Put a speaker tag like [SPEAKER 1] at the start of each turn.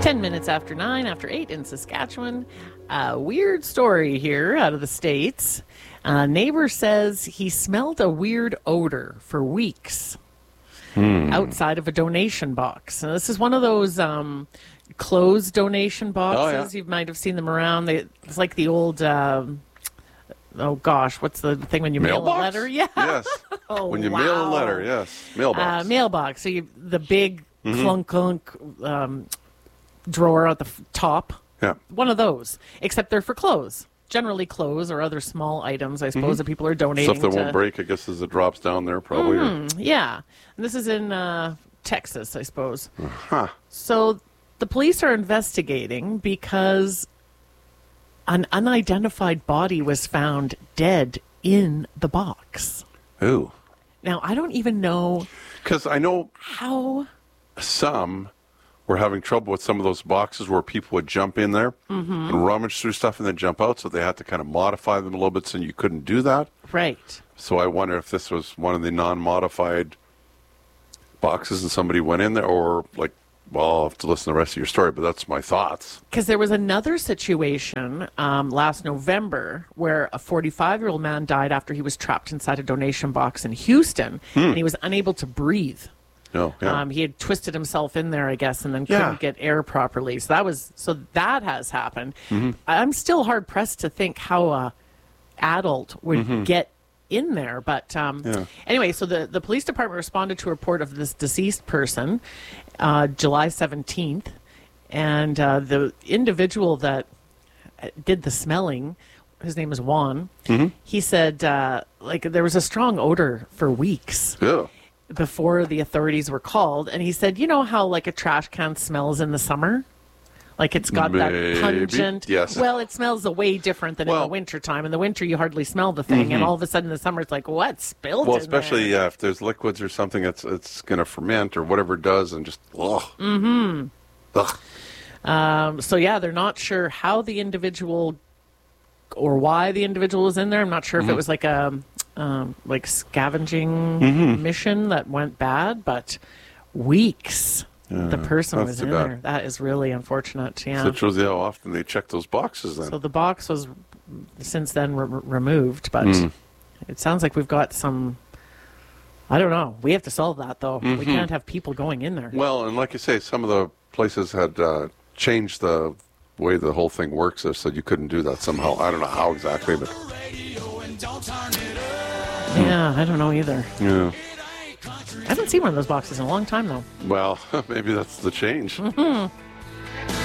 [SPEAKER 1] 10 minutes after 9, after 8 in Saskatchewan. A weird story here out of the States. A neighbor says he smelled a weird odor for weeks outside of a donation box. Now, this is one of those closed donation boxes. You might have seen them around. It's like the old... oh gosh, what's the thing when you mail a letter? Yeah.
[SPEAKER 2] Yes.
[SPEAKER 1] Oh,
[SPEAKER 2] when you mail a letter, yes. Mailbox.
[SPEAKER 1] Mailbox. So the big clunk drawer at the top.
[SPEAKER 2] Yeah.
[SPEAKER 1] One of those, except they're for clothes. Generally clothes or other small items, I suppose, that people are donating.
[SPEAKER 2] Stuff that won't break, I guess, as it drops down there, probably.
[SPEAKER 1] Yeah. And this is in Texas, I suppose.
[SPEAKER 2] Huh.
[SPEAKER 1] So the police are investigating because an unidentified body was found dead in the box.
[SPEAKER 2] Ooh.
[SPEAKER 1] Now, I don't even know...
[SPEAKER 2] Because I know
[SPEAKER 1] how...
[SPEAKER 2] Some were having trouble with some of those boxes where people would jump in there and rummage through stuff and then jump out, so they had to kind of modify them a little bit so you couldn't do that.
[SPEAKER 1] Right.
[SPEAKER 2] So I wonder if this was one of the non-modified boxes and somebody went in there, or like, well, I'll have to listen to the rest of your story, but that's my thoughts.
[SPEAKER 1] Because there was another situation last November where a 45-year-old man died after he was trapped inside a donation box in Houston, and he was unable to breathe.
[SPEAKER 2] No, yeah.
[SPEAKER 1] He had twisted himself in there, I guess, and then couldn't get air properly. So that has happened. I'm still hard pressed to think how a adult would get in there. But anyway, so the police department responded to a report of this deceased person July 17th, and the individual that did the smelling, his name is Juan. He said like there was a strong odor for weeks.
[SPEAKER 2] Yeah.
[SPEAKER 1] Before the authorities were called, and he said, you know how like a trash can smells in the summer? Like it's got that pungent...
[SPEAKER 2] Yes.
[SPEAKER 1] Well, it smells way different than in the wintertime. In the winter, you hardly smell the thing, and all of a sudden in the summer, it's like, what spilled in
[SPEAKER 2] especially
[SPEAKER 1] there?
[SPEAKER 2] if there's liquids or something, it's going to ferment or whatever it does, and just, ugh. Ugh.
[SPEAKER 1] So, yeah, they're not sure how the individual or why the individual was in there. I'm not sure if it was like a... like scavenging mission that went bad, but weeks the person was in there. That is really unfortunate. Yeah.
[SPEAKER 2] So it shows you how often they check those boxes then.
[SPEAKER 1] So the box was since then removed, but it sounds like we've got some... I don't know. We have to solve that, though. We can't have people going in there.
[SPEAKER 2] Well, and like you say, some of the places had changed the way the whole thing works, so you couldn't do that somehow. I don't know how exactly, but...
[SPEAKER 1] Yeah, I don't know either.
[SPEAKER 2] Yeah.
[SPEAKER 1] I haven't seen one of those boxes in a long time, though.
[SPEAKER 2] Well, maybe that's the change.